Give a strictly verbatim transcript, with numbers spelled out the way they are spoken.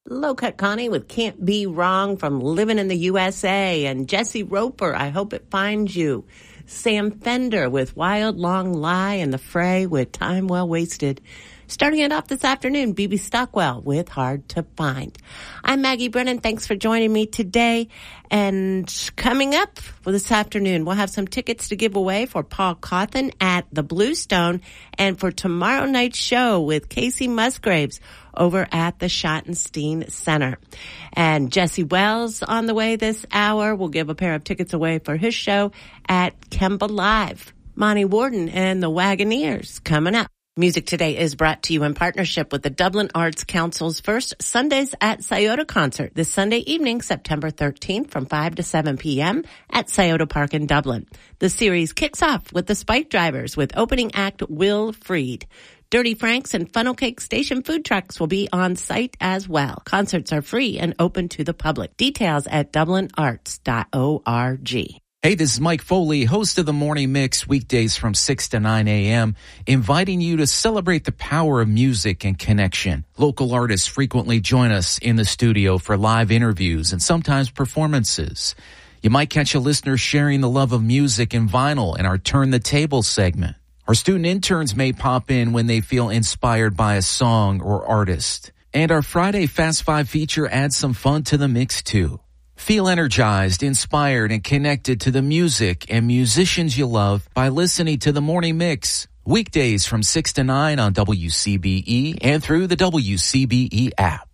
Low Cut Connie with Can't Be Wrong from Living in the U S A. And Jesse Roper, I Hope It Finds You. Sam Fender with Wild Long Lie, and The Fray with Time Well Wasted. Starting it off this afternoon, B B Stockwell with Hard to Find. I'm Maggie Brennan. Thanks for joining me today. And coming up for this afternoon, we'll have some tickets to give away for Paul Cawthon at the Bluestone and for tomorrow night's show with Casey Musgraves over at the Schottenstein Center. And Jesse Wells on the way this hour. We'll give a pair of tickets away for his show at Kemba Live. Monty Warden and the Wagoneers coming up. Music Today is brought to you in partnership with the Dublin Arts Council's first Sundays at Scioto concert this Sunday evening, September thirteenth from five to seven p.m. at Scioto Park in Dublin. The series kicks off with the Spike Drivers with opening act Will Freed. Dirty Franks and Funnel Cake Station food trucks will be on site as well. Concerts are free and open to the public. Details at dublin arts dot org. Hey, this is Mike Foley, host of the Morning Mix, weekdays from six to nine a.m., inviting you to celebrate the power of music and connection. Local artists frequently join us in the studio for live interviews and sometimes performances. You might catch a listener sharing the love of music and vinyl in our Turn the Table segment. Our student interns may pop in when they feel inspired by a song or artist. And our Friday Fast Five feature adds some fun to the mix, too. Feel energized, inspired, and connected to the music and musicians you love by listening to The Morning Mix. Weekdays from six to nine on W C B E and through the W C B E app.